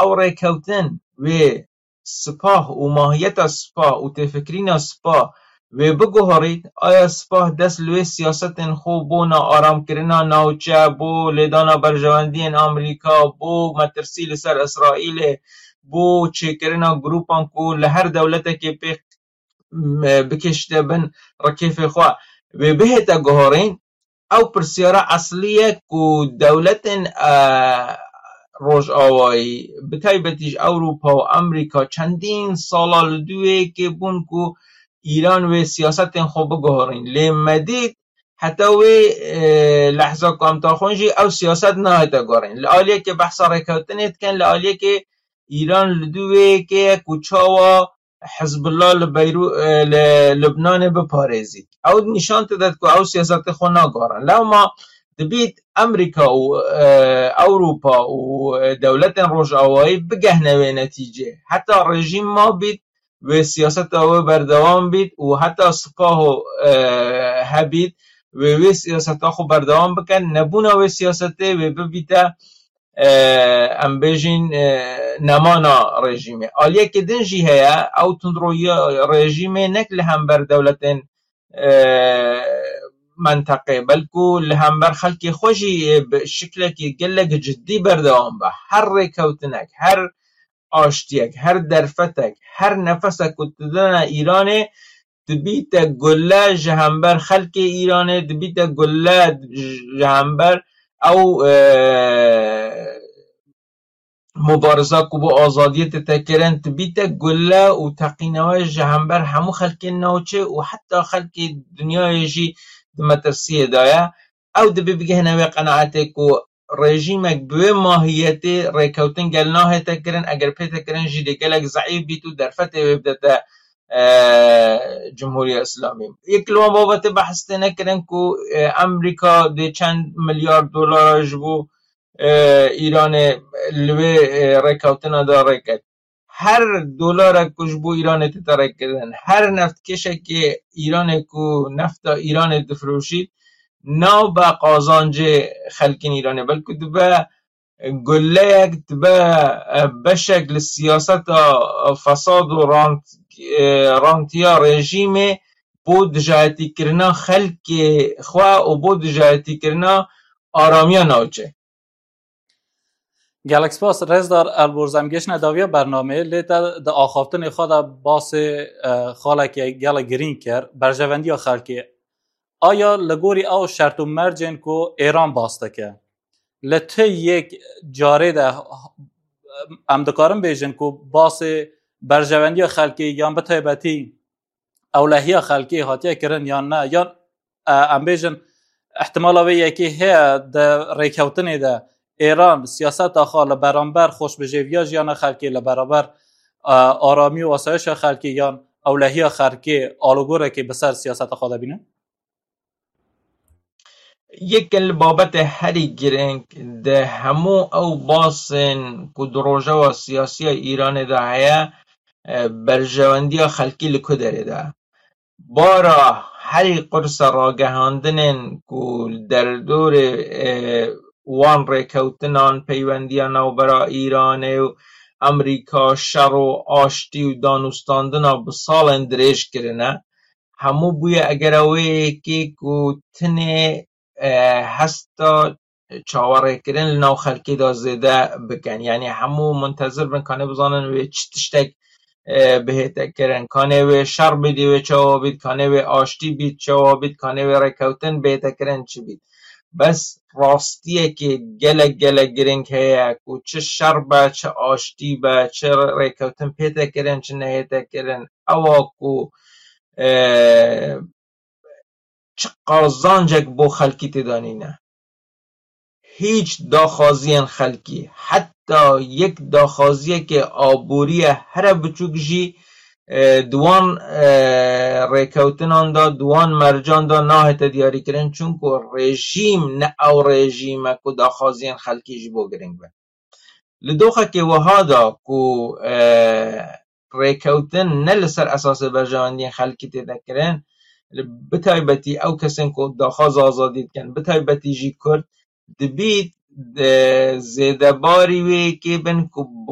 او ریکوتن و سپاه و ماهیت سپاه و تفکرین سپاه و بگوهرید آیا سپاه دست لوی سیاست خوب بو نا آرام کرنا ناوچه بو لیدانا برجواندی امریکا بو مترسی لسر اسرائیل بو چه کرنا گروپان کو لهر دولت که پی بکشته بن رکیف خواه و بهتا گوهرین او پرسیارا اصلیه کو دولت روش آوایی بتایبتیش اروپا و امریکا چندین سالال دوی که بون کو ایران و سیاست خوب گوهرین لیمدید حتی و لحظه کامتا خونجی او سیاست نه حتی گوهرین لعالیه که بحثا رکوتنید کن لعالیه که ایران لدوی که کچاوا حزب الله لبنان بپارێزی ئەو نیشان دەدات کە ئەو سیاسەتی خۆ ناگۆڕن لەوما دەبێت ئەمریکا و ئەوروپا و دەولەتێن ڕۆژئاوایی بگەهنەوێ نەتیجێ حتا ڕێژیم ما بیت وێ سیاسەتەوە بەردەوام بیت و حتا سپاه و هەبیت وێ سیاسەتە خۆ بەردەوام بکەن نەبوونە وێ سیاسەتێ وێ ببیتە ام بيجين نمانا رژیمه آلیه که دنجی هیا او تندروی رژیمه نک لهمبر دولتين منطقه بلکو لهمبر خلقی خوشی بشکل که گلگ جدی بردوام با هر ریکوتنک هر آشتیک هر درفتک هر نفسک کتدن ایرانه دبیت گله جهنبر خلق ایرانه دبیت گله جهنبر او مبارزه کو با آزادی تکرن تبیت گله و تقینوه جهنبر همو خلق نوچه و حتی خلق دنیای جی دمترسیه دایه او دبی بگه نوی قناعته کو رژیمک بوی ماهیت ریکوتن گلناه تکرن اگر پی تکرن جی دگلک ضعیف بیتو درفته ویبدته جمهوری اسلامی یک لوان بابت بحثته نکرن کو امریکا ده چند میلیارد دلار جبو ایران لوی ریکوتن داره کرد هر دلار کجبو ایران تتره کردن هر نفت کشه که ایران کو نفت ایران دفروشید نو با قازانج خلکین ایرانه بلکه دبا گله یک دبا بشکل سیاست فساد و رانتیا رژیم بود جایتی کرنا خلک خواه و بود جایتی کرنا آرامیا نوچه گلک سپاس رزدار البرزم گشن داویا برنامه لیتا د آخافتن خدا باس خالک گل گرین کر برجوندی خلکی آیا لگوری او شرط و مرجن کو ایران باسته که لته یک جاره ده امدکارم بیجن کو باس برجوندی خلکی یا بتایبتی اولهی خلکی هاتیه کرن یا نه یا ام بیجن احتمال اوی یکی هی ده ریکوتنی ده ایران سیاست آخوا لبرانبر خوش بجویا جیان خلکی لبرابر آرامی و واسایش خلکی یا اولهی خلکی آلوگوره که بسر سیاست خواده بینه؟ یک بابت هری گرنگ ده همو او باسن کدروژه و سیاسی ایران ده هیا برجواندی خلکی لکو داره ده بارا هری قرص راگهاندنن که در دور وان ریکوتنان پیوندیان و برا ایران و امریکا شر و آشتی و دانستاندنا بسال اندریش کرنه همو بوی اگر اوی که تنه هستا چاوره کرن لناو خلکی دا زیده بکن یعنی همو منتظر بن کانه بزانن و چی تشتک بهتا کرن کانه و شر بیدی و چاوا بید کانه و آشتی بید چاوا بید کانه و ریکوتن بهتا کرن چی بید بس راستیه که گله گرنگ هیا که چه شر با چه آشتی با چه ریکوتن پیتا کرن چه نهیتا کرن اوا که چه قازانجک بو خلکی تدانینه هیچ داخازین خلکی حتی یک داخازیه که آبوریه هر بچوک جی دوان ریکوتنان دا دوان مرجان دا ناه تدیاری کرن چون که رژیم نه او رژیم که داخازین خلکی جی بو گرنگ بن لدوخه که وها دا که ریکوتن نه لسر اساس برجواندین خلکی تدکرن بتایبتی او کسین که داخاز آزادید کن بتایبتی جی کرد دبید زیده باری وی که بن که